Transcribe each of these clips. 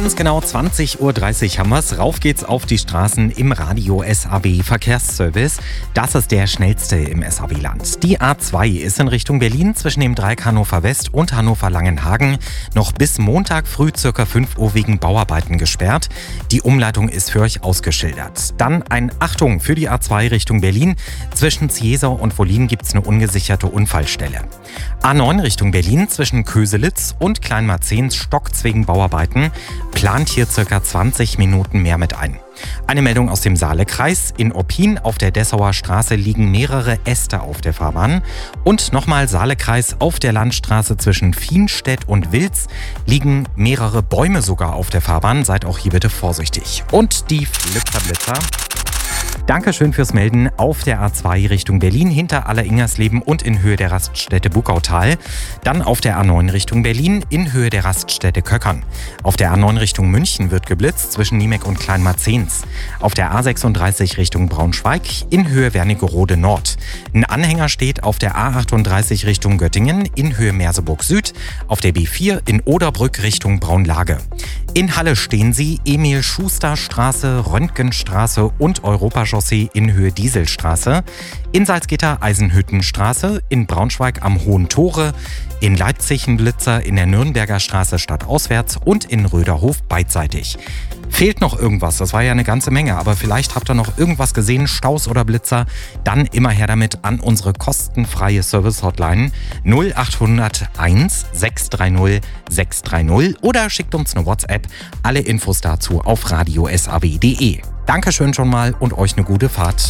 Ganz genau 20:30 Uhr haben wir's. Rauf geht's auf die Straßen im Radio SAW Verkehrsservice. Das ist der schnellste im SAW-Land. Die A2 ist in Richtung Berlin zwischen dem Dreieck Hannover West und Hannover Langenhagen noch bis Montag früh ca. 5 Uhr wegen Bauarbeiten gesperrt. Die Umleitung ist für euch ausgeschildert. Dann ein Achtung für die A2 Richtung Berlin. Zwischen Ziesau und Wollin gibt's eine ungesicherte Unfallstelle. A9 Richtung Berlin zwischen Köselitz und Kleinmarzens stockt's wegen Bauarbeiten. Plant hier ca. 20 Minuten mehr mit ein. Eine Meldung aus dem Saalekreis. In Oppin auf der Dessauer Straße liegen mehrere Äste auf der Fahrbahn. Und nochmal Saalekreis auf der Landstraße zwischen Fienstedt und Wilz liegen mehrere Bäume sogar auf der Fahrbahn. Seid auch hier bitte vorsichtig. Und die Flitzer. Dankeschön fürs Melden auf der A2 Richtung Berlin hinter Alleringersleben und in Höhe der Raststätte Buckautal. Dann auf der A9 Richtung Berlin in Höhe der Raststätte Köckern. Auf der A9 Richtung München wird geblitzt zwischen Niemek und Kleinmarzens. Auf der A36 Richtung Braunschweig in Höhe Wernigerode Nord. Ein Anhänger steht auf der A38 Richtung Göttingen in Höhe Merseburg Süd. Auf der B4 in Oderbrück Richtung Braunlage. In Halle stehen sie Emil-Schuster-Straße, Röntgenstraße und Europachaussee in Höhe Dieselstraße. In Salzgitter Eisenhüttenstraße, in Braunschweig am Hohen Tore, in Leipzig ein Blitzer, in der Nürnberger Straße stadtauswärts und in Röderhof beidseitig. Fehlt noch irgendwas? Das war ja eine ganze Menge, aber vielleicht habt ihr noch irgendwas gesehen, Staus oder Blitzer, dann immer her damit an unsere kostenfreie Service-Hotline 0800 1 630 630 oder schickt uns eine WhatsApp. Alle Infos dazu auf radiosaw.de. Dankeschön schon mal und euch eine gute Fahrt.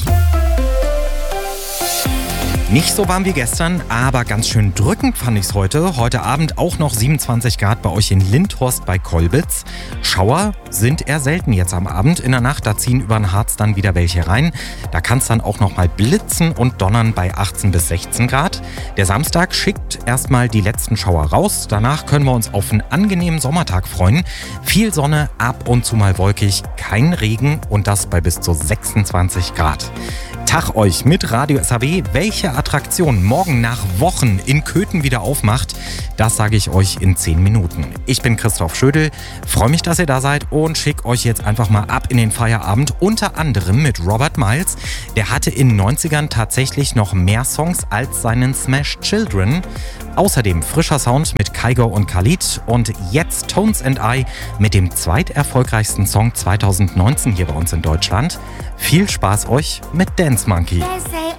Nicht so warm wie gestern, aber ganz schön drückend fand ich es heute. Heute Abend auch noch 27 Grad bei euch in Lindhorst bei Kolbitz. Schauer sind eher selten jetzt am Abend. In der Nacht, da ziehen über den Harz dann wieder welche rein. Da kann es dann auch noch mal blitzen und donnern bei 18 bis 16 Grad. Der Samstag schickt erstmal die letzten Schauer raus. Danach können wir uns auf einen angenehmen Sommertag freuen. Viel Sonne, ab und zu mal wolkig, kein Regen und das bei bis zu 26 Grad. Tag euch mit Radio SAW. Welche Attraktion morgen nach Wochen in Köthen wieder aufmacht, das sage ich euch in 10 Minuten. Ich bin Christoph Schödel, freue mich, dass ihr da seid und schicke euch jetzt einfach mal ab in den Feierabend, unter anderem mit Robert Miles. Der hatte in den 90ern tatsächlich noch mehr Songs als seinen Smash Children. Außerdem frischer Sound mit Kygo und Khalid und jetzt Tones and I mit dem zweiterfolgreichsten Song 2019 hier bei uns in Deutschland. Viel Spaß euch mit Dance Monkey.